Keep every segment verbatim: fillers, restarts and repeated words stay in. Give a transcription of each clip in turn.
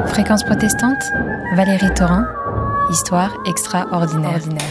Fréquence protestante, Valérie Thorin, Histoire extraordinaire. Ordinaire.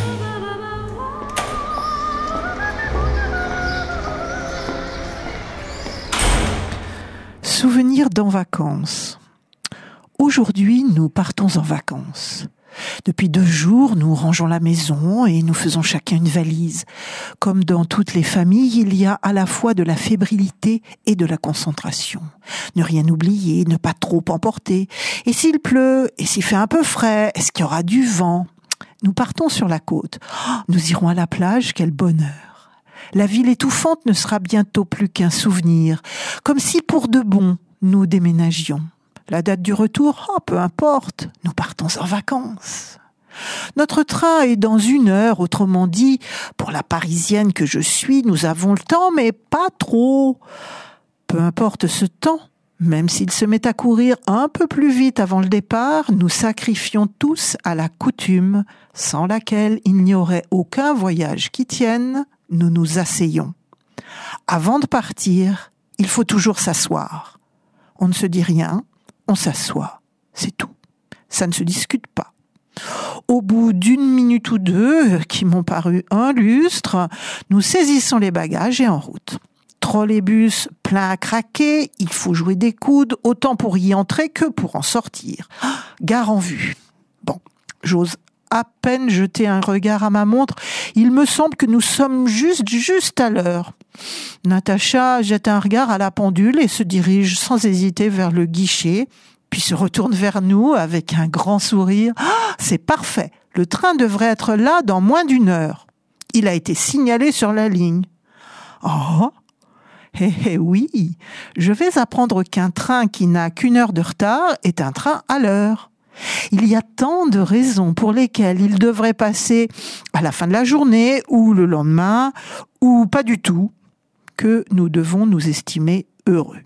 Souvenirs d'en vacances. Aujourd'hui, nous partons en vacances. Depuis deux jours, nous rangeons la maison et nous faisons chacun une valise. Comme dans toutes les familles, il y a à la fois de la fébrilité et de la concentration. Ne rien oublier, ne pas trop emporter. Et s'il pleut, et s'il fait un peu frais, est-ce qu'il y aura du vent ? Nous partons sur la côte. Oh, nous irons à la plage, quel bonheur ! La ville étouffante ne sera bientôt plus qu'un souvenir, comme si pour de bon, nous déménagions. La date du retour, oh, peu importe, nous partons en vacances. Notre train est dans une heure, autrement dit, pour la Parisienne que je suis, nous avons le temps, mais pas trop. Peu importe ce temps, même s'il se met à courir un peu plus vite avant le départ, nous sacrifions tous à la coutume, sans laquelle il n'y aurait aucun voyage qui tienne, nous nous asseyons. Avant de partir, il faut toujours s'asseoir. On ne se dit rien, on s'assoit, c'est tout. Ça ne se discute pas. Au bout d'une minute ou deux, qui m'ont paru un lustre, nous saisissons les bagages et en route. Trolleybus plein à craquer, il faut jouer des coudes, autant pour y entrer que pour en sortir. Gare en vue. Bon, j'ose à peine jeter un regard à ma montre. Il me semble que nous sommes juste, juste à l'heure. Natacha jette un regard à la pendule et se dirige sans hésiter vers le guichet, puis se retourne vers nous avec un grand sourire. Ah, c'est parfait. Le train devrait être là dans moins d'une heure. Il a été signalé sur la ligne. Oh, eh, eh oui, je vais apprendre qu'un train qui n'a qu'une heure de retard est un train à l'heure. Il y a tant de raisons pour lesquelles il devrait passer à la fin de la journée ou le lendemain, ou pas du tout, que nous devons nous estimer heureux.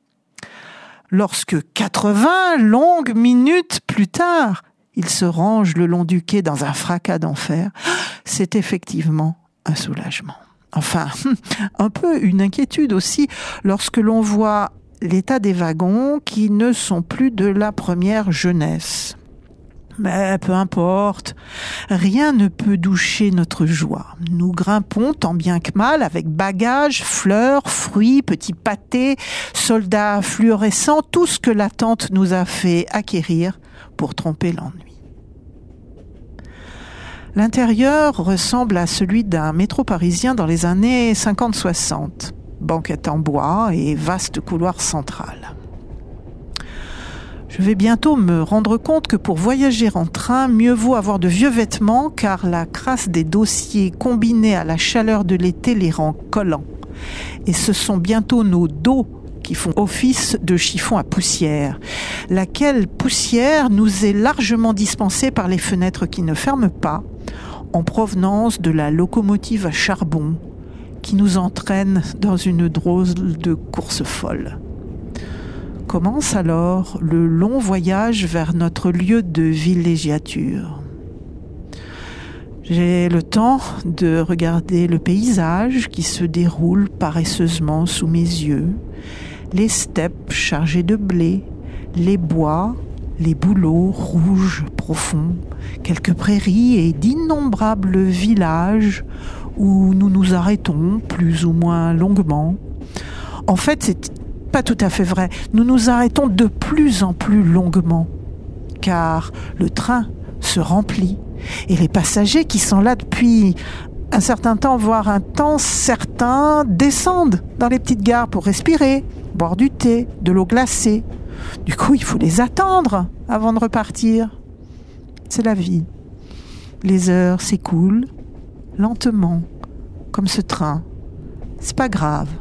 Lorsque quatre-vingts longues minutes plus tard, il se range le long du quai dans un fracas d'enfer, c'est effectivement un soulagement. Enfin, un peu une inquiétude aussi lorsque l'on voit l'état des wagons qui ne sont plus de la première jeunesse. Mais peu importe, rien ne peut doucher notre joie. Nous grimpons tant bien que mal avec bagages, fleurs, fruits, petits pâtés, soldats fluorescents, tout ce que l'attente nous a fait acquérir pour tromper l'ennui. L'intérieur ressemble à celui d'un métro parisien dans les années cinquante soixante. Banquette en bois et vaste couloir central. Je vais bientôt me rendre compte que pour voyager en train, mieux vaut avoir de vieux vêtements car la crasse des dossiers combinée à la chaleur de l'été les rend collants. Et ce sont bientôt nos dos qui font office de chiffon à poussière, laquelle poussière nous est largement dispensée par les fenêtres qui ne ferment pas, en provenance de la locomotive à charbon, qui nous entraîne dans une drôle de course folle. Commence alors le long voyage vers notre lieu de villégiature. J'ai le temps de regarder le paysage qui se déroule paresseusement sous mes yeux, les steppes chargées de blé, les bois, les bouleaux rouges profonds, quelques prairies et d'innombrables villages où nous nous arrêtons plus ou moins longuement. En fait, c'est pas tout à fait vrai. Nous nous arrêtons de plus en plus longuement, car le train se remplit et les passagers qui sont là depuis un certain temps, voire un temps certain, descendent dans les petites gares pour respirer, boire du thé, de l'eau glacée. Du coup, il faut les attendre avant de repartir. C'est la vie. Les heures s'écoulent lentement, comme ce train. C'est pas grave.